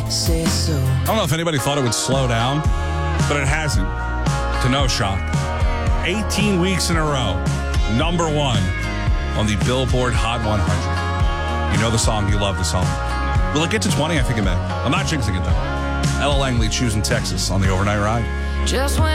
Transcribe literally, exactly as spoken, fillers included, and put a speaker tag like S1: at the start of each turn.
S1: say so.
S2: I don't know if anybody thought it would slow down, but it hasn't. To no shock. eighteen weeks in a row, number one on the Billboard Hot one hundred. You know the song, you love the song. Will it get to twenty? I think it may. I'm not jinxing it, though. Ella Langley choosing Texas on the overnight ride.
S1: Just when